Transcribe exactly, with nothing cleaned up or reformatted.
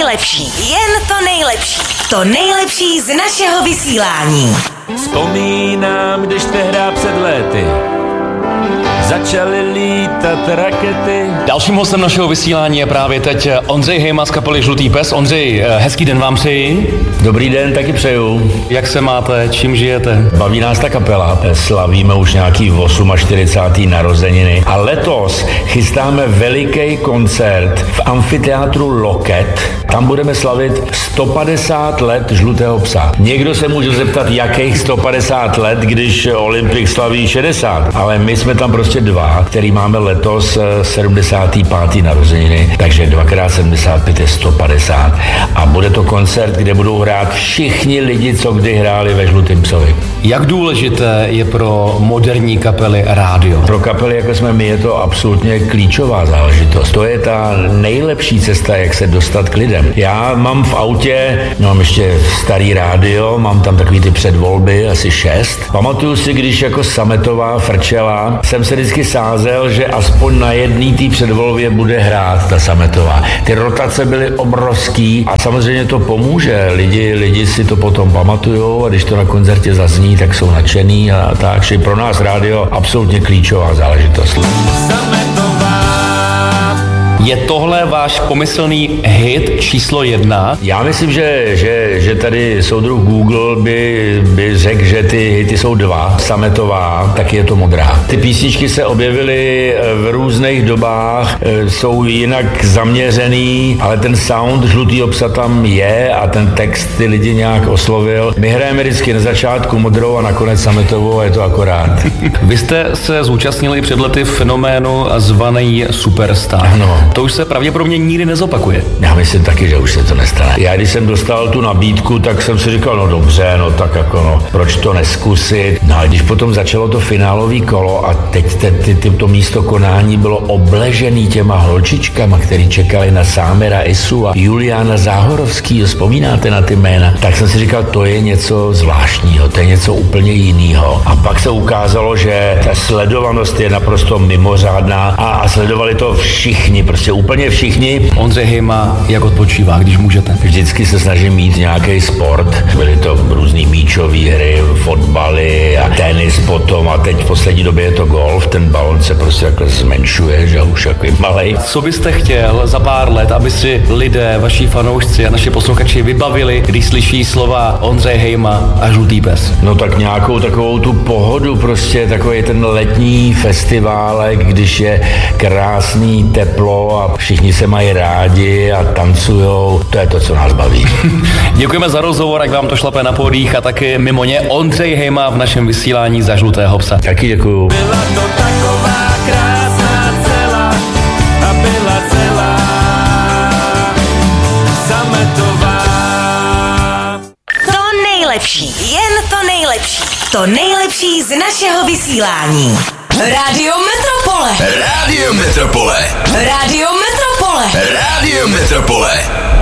nejlepší, jen to nejlepší. To nejlepší z našeho vysílání. Vzpomínám, když tehda před léty začaly lítat rakety. Dalším hostem našeho vysílání je právě teď Ondřej Hejma z kapely Žlutý pes. Ondřej, hezký den vám přeji. Dobrý den, taky přeju. Jak se máte, čím žijete? Baví nás ta kapela, slavíme už nějaký čtyřicátý osmý narozeniny a letos chystáme veliký koncert v amfiteátru Loket. Tam budeme slavit sto padesát let Žlutého psa. Někdo se může zeptat, jakých sto padesát let, když Olympik slaví šedesát, ale my jsme tam prostě dva, který máme letos sedmdesátý pátý narozeniny, takže dvakrát sedmdesát pět je sto padesát. A bude to koncert, kde budou hrát všichni lidi, co kdy hráli ve Žlutém psovi. Jak důležité je pro moderní kapely rádio? Pro kapely, jako jsme my, je to absolutně klíčová záležitost. To je ta nejlepší cesta, jak se dostat k lidem. Já mám v autě, mám ještě starý rádio, mám tam takový ty předvolby, asi šest. Pamatuju si, když jako Sametová frčela, jsem se vždycky sázel, že aspoň na jedný té předvolbě bude hrát ta Sametová. Ty rotace byly obrovský a samozřejmě to pomůže. Lidi, lidi si to potom pamatujou a když to na koncertě zazní, tak jsou nadšený a tak. Že pro nás rádio absolutně klíčová záležitost. Je tohle váš pomyslný hit číslo jedna? Já myslím, že, že, že tady soudruh Google by, by řekl, že ty hity jsou dva. Sametová, taky je to Modrá. Ty písničky se objevily v různých dobách, jsou jinak zaměřený, ale ten sound Žlutýho psa tam je a ten text ty lidi nějak oslovil. My hrajeme vždycky na začátku Modrou a nakonec Sametovou a je to akorát. Vy jste se zúčastnili před lety fenoménu zvaný Superstar. Ano. To už se pravděpodobně nikdy nezopakuje. Já myslím taky, že už se to nestane. Já když jsem dostal tu nabídku, tak jsem si říkal, no dobře, no tak jako no, proč to neskusit. No a když potom začalo to finálový kolo a teď te, ty, ty, to místo konání bylo obležený těma holčičkama, který čekali na Sámera Isu a Juliana Záhorovský, vzpomínáte na ty jména, tak jsem si říkal, to je něco zvláštního, to je něco úplně jiného. A pak se ukázalo, že ta sledovanost je naprosto mimořádná a, a sledovali to všichni, prostě úplně všichni. Ondřej Hejma, jak odpočívá, když můžete? Vždycky se snažím mít nějaký sport. Byly to různý míčové hry, fotbaly a tenis potom a teď v poslední době je to golf. Ten balon se prostě takhle zmenšuje, že už takový malej. Co byste chtěl za pár let, aby si lidé, vaši fanoušci a naši posluchači vybavili, když slyší slova Ondřej Hejma a Žlutý pes? No tak nějakou takovou tu pohodu, prostě takový ten letní festiválek, když je krásný teplo a všichni se mají rádi a tancujou. To je to, co nás baví. Děkujeme za rozhovor, jak vám to šlape na podích a taky mimo ně Ondřej Hejma v našem vysílání za Žlutého psa. Taky děkuju. Byla to taková krásná celá a byla celá Sametová. To nejlepší, jen to nejlepší. To nejlepší z našeho vysílání. Rádio Metropole. Rádio Metropole. Rádio Metropole. Rádio Metropole.